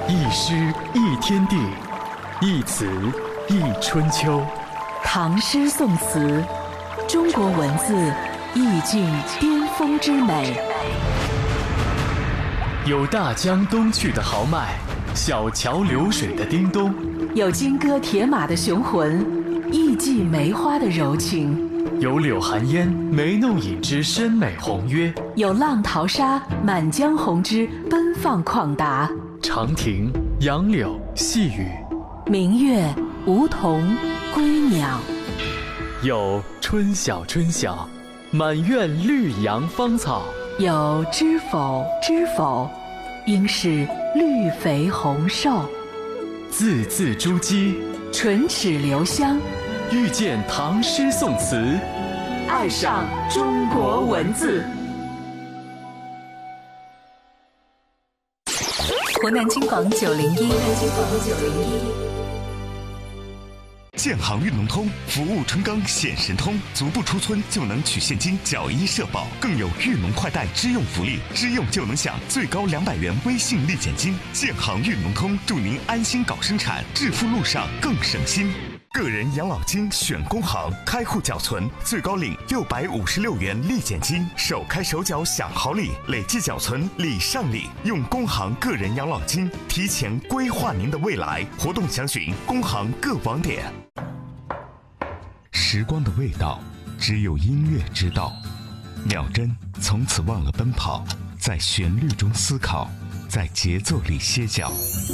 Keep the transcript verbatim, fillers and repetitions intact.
一诗一天地，一词一春秋。 唐诗宋词，中国文字意境巅峰之美。 有大江东去的豪迈，小桥流水的叮咚； 有金戈铁马的雄浑，艺伎梅花的柔情； 有柳寒烟眉弄影之深美宏约； 有浪淘沙满江红之奔放旷达。 长亭、杨柳、细雨， 明月、梧桐、归鸟。 有春晓春晓，满院绿杨芳草； 有知否知否，应是绿肥红瘦。 字字珠玑， 唇齿留香。 遇见唐诗宋词， 爱上中国文字。湖南金广九零一，金广九零一。 建行运农通服务春耕显神通，足不出村就能取现金缴医社保，更有运农快贷支用福利，支用就能享最高两百元微信立减金。建行运农通祝您安心搞生产，致富路上更省心。个人养老金选工行，开户缴存最高领六百五十六元立减金，首开首缴享好礼，累计缴存礼上礼。用工行个人养老金提前规划您的未来，活动详询工行各网点。时光的味道，只有音乐知道。秒针从此忘了奔跑，在旋律中思考，在节奏里歇脚。